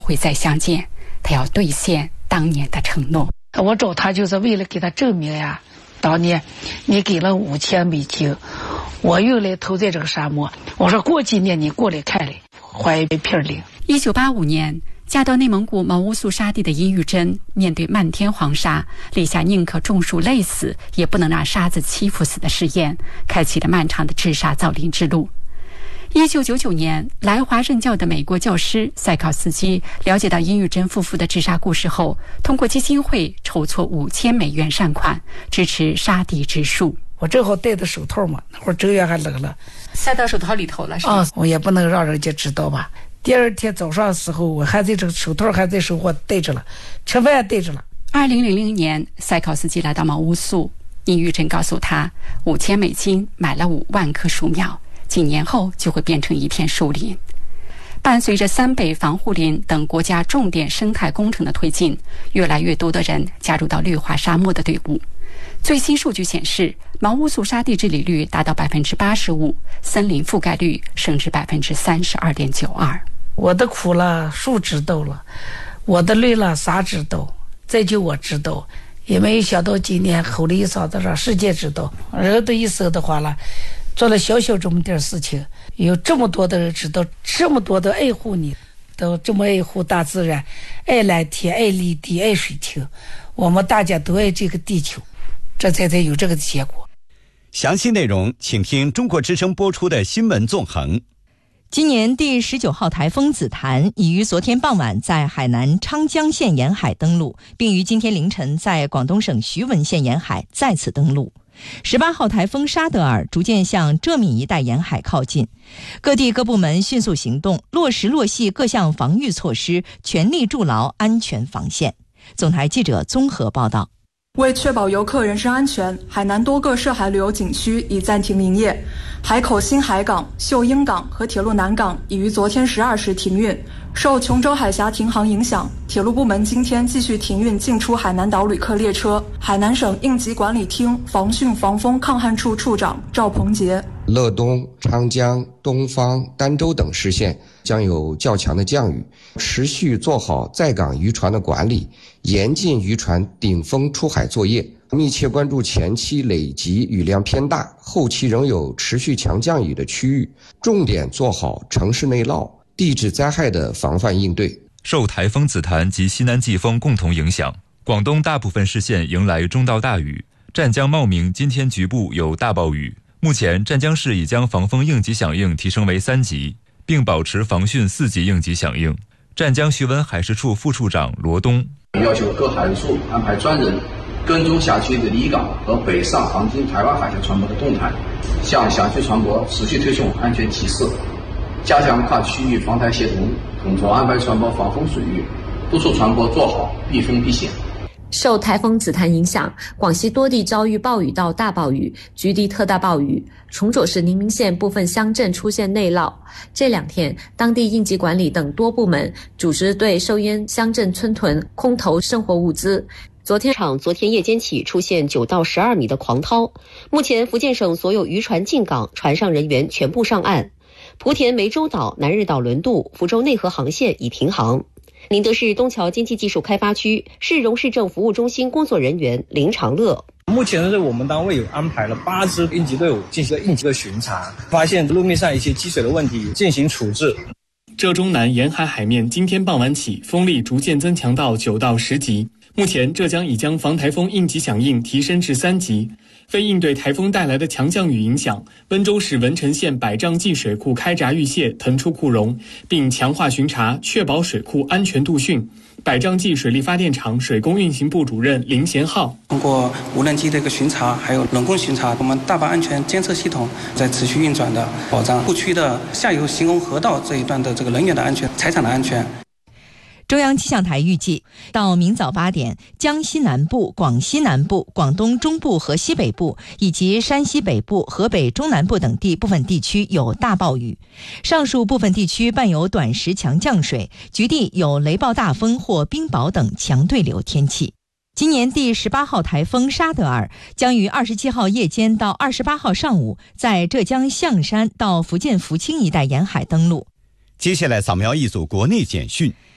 会再相见，他要兑现当年的承诺。 我找他就是为了给他证明呀，当年你给了$5000，我又来投在这个沙漠，我说过几年你过来看来，怀一片领。 1985年嫁到内蒙古毛乌素沙地的殷玉珍，面对漫天黄沙，立下宁可种树累死也不能让沙子欺负死的誓言，开启了漫长的治沙造林之路。1999年，来华任教的美国教师塞考斯基了解到殷玉珍夫妇的治沙故事后，通过基金会筹措$5000善款，支持沙地植树。 我正好戴的手套嘛，那会儿正月还冷了， 塞到手套里头了是吧？ 我也不能让人家知道吧。第二天早上的时候，我还在这个手套还在手上戴着了，吃饭戴着了。 2000年，塞考斯基来到毛乌素，殷玉珍告诉他，$5000买了5万棵树苗，几年后就会变成一片树林。伴随着三北防护林等国家重点生态工程的推进，越来越多的人加入到绿化沙漠的队伍。最新数据显示，毛乌素沙地治理率达到85%，森林覆盖率升至32.92%。 我的苦了，树知道了；我的累了，啥知道？再就我知道，也没有想到今年吼了一嗓子，让世界知道。人的一生的话了，做了小小这么点事情，有这么多的人知道，这么多的爱护你，都这么爱护大自然，爱蓝天，爱绿地，爱水清。我们大家都爱这个地球，这才有这个结果。 详细内容请听中国之声播出的新闻纵横。 今年第19号台风紫檀已于昨天傍晚在海南昌江县沿海登陆，并于今天凌晨在广东省徐闻县沿海再次登陆。18号台风沙德尔逐渐向浙闽一带沿海靠近，各地各部门迅速行动，落实落细各项防御措施，全力筑牢安全防线。总台记者综合报道。 为确保游客人身安全，海南多个涉海旅游景区已暂停营业，海口新海港、秀英港和铁路南港已于昨天12时停运。受琼州海峡停航影响，铁路部门今天继续停运进出海南岛旅客列车。海南省应急管理厅防汛防风抗旱处处长赵鹏杰： 乐东、昌江、东方、儋州等市县将有较强的降雨，持续做好在港渔船的管理，严禁渔船顶风出海作业，密切关注前期累积雨量偏大、后期仍有持续强降雨的区域，重点做好城市内涝、地质灾害的防范应对。 受台风紫檀及西南季风共同影响，广东大部分市县迎来中到大雨，湛江茂名今天局部有大暴雨。目前湛江市已将防风应急响应提升为3级，并保持防汛4级应急响应。湛江徐闻海事处副处长罗东： 要求各海事处安排专人跟踪辖区的离港和北上航经台湾海峡船舶的动态，向辖区船舶持续推送安全提示，加强跨区域防台协同，统筹安排船舶防风水域，督促船舶做好避风避险。 受台风紫檀影响，广西多地遭遇暴雨到大暴雨，局地特大暴雨。崇左市宁明县部分乡镇出现内涝。这2天，当地应急管理等多部门组织对受淹乡镇村屯空投生活物资。昨天夜间起出现9到12米的狂涛。目前，福建省所有渔船进港，船上人员全部上岸。莆田湄洲岛、南日岛轮渡、福州内河航线已停航。宁德市东桥经济技术开发区市容市政服务中心工作人员林长乐： 目前呢，我们单位有安排了8支应急队伍进行了应急的巡查，发现路面上一些积水的问题进行处置。 浙中南沿海海面今天傍晚起风力逐渐增强到9到10级，目前浙江已将防台风应急响应提升至3级。为应对台风带来的强降雨影响，温州市文成县百丈季水库开闸预泄腾出库容，并强化巡查，确保水库安全度汛。百丈季水利发电厂水工运行部主任林贤浩： 通过无人机的一个巡查，还有人工巡查，我们大坝安全监测系统在持续运转的，保障库区的下游行洪河道这一段的这个人员的安全、财产的安全。 中央气象台预计，到明早8点，江西南部、广西南部、广东中部和西北部以及山西北部、河北中南部等地部分地区有大暴雨，上述部分地区伴有短时强降水，局地有雷暴大风或冰雹等强对流天气。今年第18号台风沙德尔将于27号夜间到28号上午在浙江象山到福建福清一带沿海登陆。 接下来扫描一组国内简讯。